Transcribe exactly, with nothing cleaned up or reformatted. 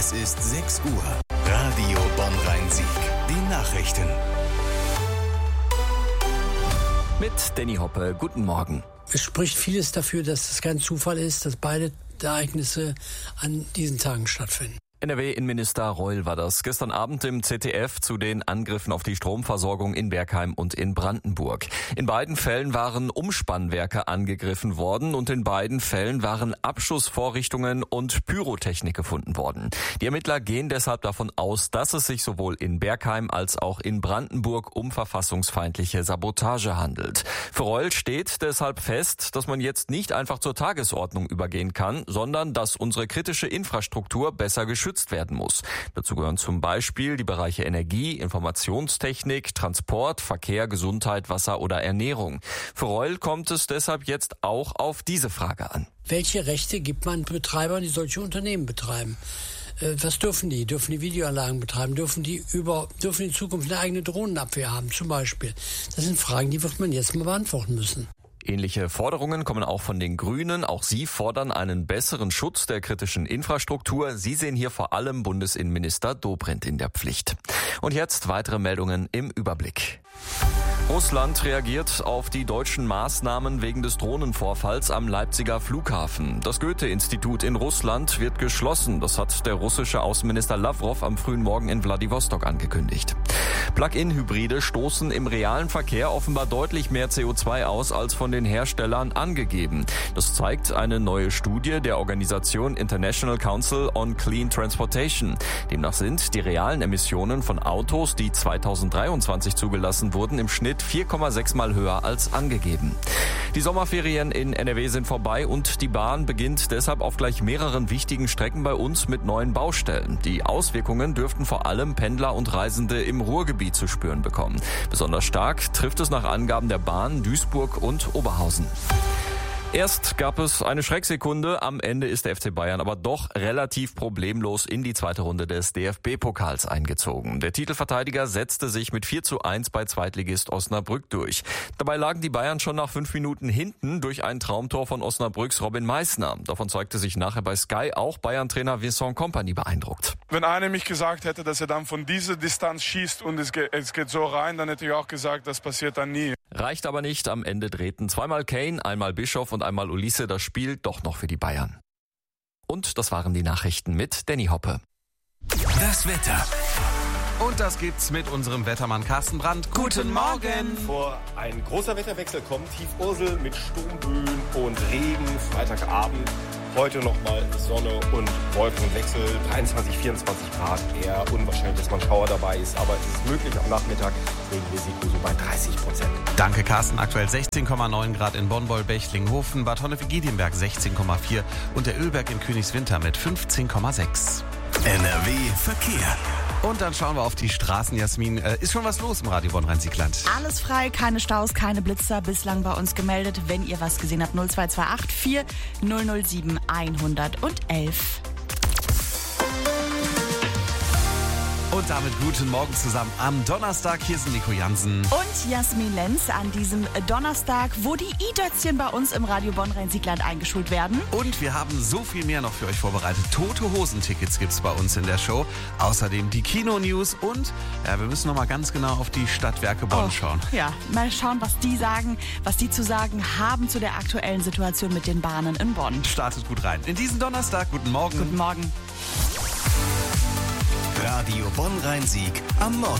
Es ist sechs Uhr. Radio Bonn-Rhein-Sieg. Die Nachrichten. Mit Danny Hoppe. Guten Morgen. Es spricht vieles dafür, dass es kein Zufall ist, dass beide Ereignisse an diesen Tagen stattfinden. N R W-Innenminister Reul war das gestern Abend im Z D F zu den Angriffen auf die Stromversorgung in Bergheim und in Brandenburg. In beiden Fällen waren Umspannwerke angegriffen worden und in beiden Fällen waren Abschussvorrichtungen und Pyrotechnik gefunden worden. Die Ermittler gehen deshalb davon aus, dass es sich sowohl in Bergheim als auch in Brandenburg um verfassungsfeindliche Sabotage handelt. Für Reul steht deshalb fest, dass man jetzt nicht einfach zur Tagesordnung übergehen kann, sondern dass unsere kritische Infrastruktur besser geschützt werden muss. Dazu gehören zum Beispiel die Bereiche Energie, Informationstechnik, Transport, Verkehr, Gesundheit, Wasser oder Ernährung. Für Reul kommt es deshalb jetzt auch auf diese Frage an. Welche Rechte gibt man Betreibern, die solche Unternehmen betreiben? Was dürfen die? Dürfen die Videoanlagen betreiben? Dürfen die über, dürfen die in Zukunft eine eigene Drohnenabwehr haben, zum Beispiel? Das sind Fragen, die wird man jetzt mal beantworten müssen. Ähnliche Forderungen kommen auch von den Grünen. Auch sie fordern einen besseren Schutz der kritischen Infrastruktur. Sie sehen hier vor allem Bundesinnenminister Dobrindt in der Pflicht. Und jetzt weitere Meldungen im Überblick. Russland reagiert auf die deutschen Maßnahmen wegen des Drohnenvorfalls am Leipziger Flughafen. Das Goethe-Institut in Russland wird geschlossen. Das hat der russische Außenminister Lavrov am frühen Morgen in Wladiwostok angekündigt. Plug-in-Hybride stoßen im realen Verkehr offenbar deutlich mehr C O zwei aus als von den Herstellern angegeben. Das zeigt eine neue Studie der Organisation International Council on Clean Transportation. Demnach sind die realen Emissionen von Autos, die zweitausenddreiundzwanzig zugelassen wurden, im Schnitt vier Komma sechs Mal höher als angegeben. Die Sommerferien in N R W sind vorbei und die Bahn beginnt deshalb auf gleich mehreren wichtigen Strecken bei uns mit neuen Baustellen. Die Auswirkungen dürften vor allem Pendler und Reisende im Ruhrgebiet zu spüren bekommen. Besonders stark trifft es nach Angaben der Bahn Duisburg und Oberhausen. Erst gab es eine Schrecksekunde, am Ende ist der F C Bayern aber doch relativ problemlos in die zweite Runde des D F B-Pokals eingezogen. Der Titelverteidiger setzte sich mit vier zu eins bei Zweitligist Osnabrück durch. Dabei lagen die Bayern schon nach fünf Minuten hinten durch ein Traumtor von Osnabrücks Robin Meissner. Davon zeigte sich nachher bei Sky auch Bayern-Trainer Vincent Kompany beeindruckt. Wenn einer mich gesagt hätte, dass er dann von dieser Distanz schießt und es geht, es geht so rein, dann hätte ich auch gesagt, das passiert dann nie. Reicht aber nicht, am Ende drehten zweimal Kane, einmal Bischof und einmal Ulisse das Spiel doch noch für die Bayern. Und das waren die Nachrichten mit Danny Hoppe. Das Wetter. Und das gibt's mit unserem Wettermann Carsten Brandt. Guten Morgen! Vor ein großer Wetterwechsel kommt Tief Ursel mit Sturmböen und Regen. Freitagabend, heute nochmal Sonne und Wolkenwechsel. dreiundzwanzig, vierundzwanzig Grad. Eher unwahrscheinlich, dass man Schauer dabei ist. Aber es ist möglich am Nachmittag. Regenrisiko so bei dreißig Prozent. Danke, Carsten. Aktuell sechzehn Komma neun Grad in Bonn, Bechlinghofen, Bad Honnef-Giedienberg sechzehn Komma vier und der Ölberg in Königswinter mit fünfzehn Komma sechs. N R W Verkehr. Und dann schauen wir auf die Straßen, Jasmin. Äh, ist schon was los im Radio Bonn-Rhein-Sieg-Land? Alles frei, keine Staus, keine Blitzer, bislang bei uns gemeldet. Wenn ihr was gesehen habt, null zwei zwei acht vier null null sieben eins eins eins. Und damit guten Morgen zusammen am Donnerstag. Hier sind Nico Jansen und Jasmin Lenz an diesem Donnerstag, wo die i-Dötzchen bei uns im Radio Bonn-Rhein-Sieg-Land eingeschult werden. Und wir haben so viel mehr noch für euch vorbereitet. Tote Hosen-Tickets gibt's bei uns in der Show. Außerdem die Kino-News und ja, wir müssen noch mal ganz genau auf die Stadtwerke Bonn oh, schauen. Ja, mal schauen, was die sagen, was die zu sagen haben zu der aktuellen Situation mit den Bahnen in Bonn. Startet gut rein. In diesen Donnerstag, guten Morgen. Guten Morgen. Radio Bonn-Rhein-Sieg am Morgen.